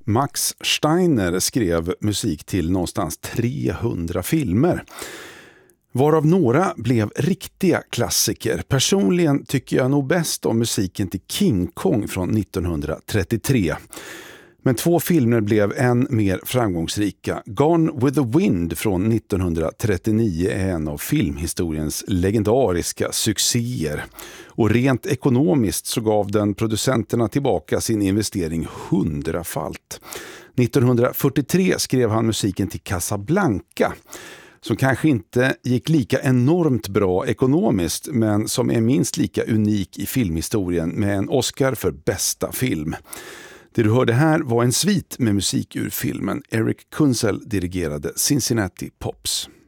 Max Steiner skrev musik till någonstans 300 filmer. Varav några blev riktiga klassiker. Personligen tycker jag nog bäst om musiken till King Kong från 1933. Men 2 filmer blev än mer framgångsrika. Gone with the Wind från 1939 är en av filmhistoriens legendariska succéer. Och rent ekonomiskt så gav den producenterna tillbaka sin investering 100-falt. 1943 skrev han musiken till Casablanca, som kanske inte gick lika enormt bra ekonomiskt, men som är minst lika unik i filmhistorien med en Oscar för bästa film. Det du hörde här var en svit med musik ur filmen. Eric Kunzel dirigerade Cincinnati Pops.